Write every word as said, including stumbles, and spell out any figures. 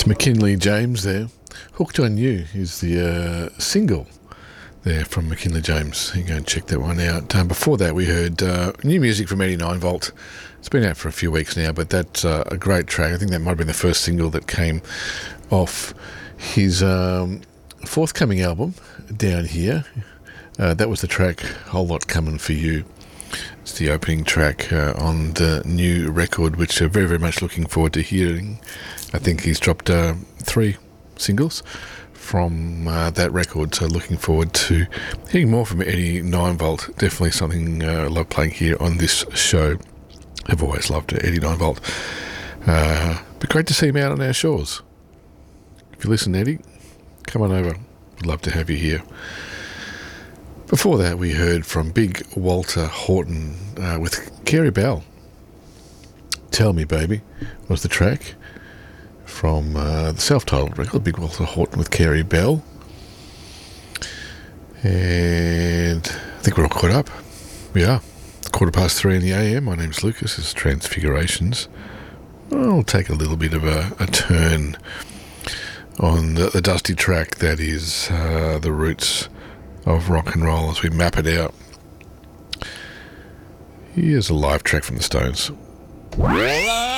McKinley James there. Hooked on You is the uh, single there from McKinley James. You can go and check that one out. Um, before that, we heard uh, new music from eighty-nine volt. It's been out for a few weeks now, but that's uh, a great track. I think that might have been the first single that came off his um, forthcoming album, Down Here. Uh, that was the track Whole Lot Coming For You. It's the opening track uh, on the new record, which I'm very, very much looking forward to hearing. I think he's dropped uh, three singles from uh, that record, so looking forward to hearing more from eighty-nine volt. Definitely something uh, I love playing here on this show. I've always loved eighty-nine volt. Uh, but great to see him out on our shores. If you listen, Eddie, come on over. We'd love to have you here. Before that, we heard from Big Walter Horton uh, with Carey Bell. Tell Me Baby was the track from uh, the self-titled record, Big Walter Horton with Carey Bell. And I think we're all caught up. We are. Quarter past three in the A M. My name's Lucas. This is Transfigurations. I'll take a little bit of a, a turn on the, the dusty track that is uh, the roots of rock and roll as we map it out. Here's a live track from the Stones. Well,